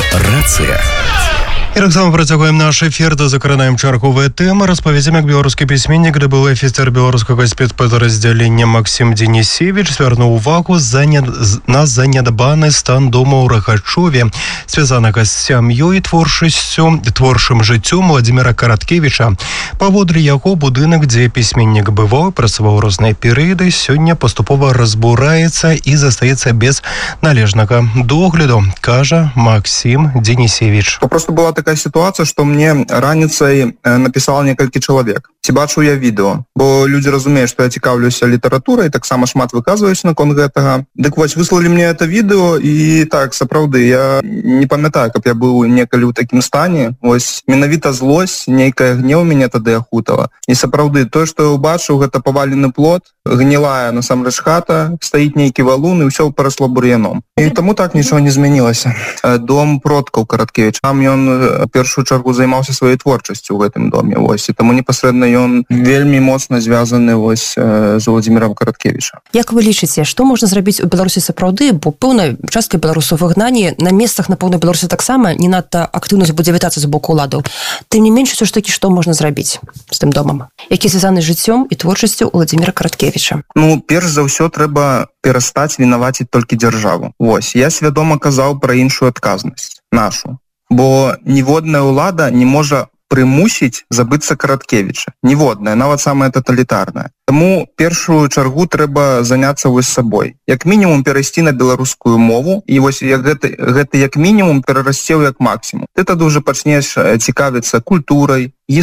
Рацыя. І таксама працягваем наш эфір, да закранаем чарговыя тэмы. Распавядзем, як беларускі пісьменнік, ды былы афіцер беларускага спецпадраздзялення Максім Денісевіч звярнуў увагу на занядбаны стан дома ў Рахачове, звязанага з сям'ёй і творчым жыццём Владзіміра Караткевіча. Паводле яго, будынак, дзе пісьменнік бываў, працаваў розныя перыяды, сёння паступова разбураецца і застаецца без належнага догляду, кажа Максім Денісевіч. Просто была такая ситуация, что мне раніцай написал некалькі чалавек. Ці бачу я відэо, бо людзі разумеюць, што я цікаўлюся літаратурай, таксама шмат выказваюсь наконт гэтага. Дык вось, выслалі мне это відэо, і так, сапраўды, я не памятаю, каб я быў некалі ў такім стане. Вось, менавіта злосць, нейкая гнеў мяне тады ахутала. І сапраўды, тое, што я ўбачыў, гэта павалены плот, гнілая насамрэч хата, стаіць нейкі валун, і ўсё парасло бур'яном. І таму так нічого не змянілася. Дом продкаў Караткевіча. Там ён в першую чаргу займаўся сваёй творчасцю ў гэтым доме, вось, і таму непасрэдна ён вельмі моцна звязаны вось з Владзімірам Караткевічам. Як вы лічыце, што можна зрабіць у Беларусі сапраўды, бо пэўная частка беларусаў выгнанні, на месцах на поўнай Беларусі таксама не надта актыўна будзе вітацца з боку ўладаў. Тым не менш, усё ж такі, што можна зрабіць з тым домам, які звязаны з жыццём і творчасцю Владзіміра Караткевіча? Ну, перш за ўсё трэба перастаць вінаваціць толькі дзяржаву. Вось, я свядома казаў пра іншую адказнасць, нашу. Бо ніводная ўлада не можа прымусіць забыцца Караткевіча. Ніводная, нават самая таталітарная. Таму першую чаргу трэба заняцца вось сабой. Як мінімум перайсці на беларускую мову, і вось гэта як мінімум перарасце ў як максімум. Ты тады ўжо пачнеш цікавіцца культурай,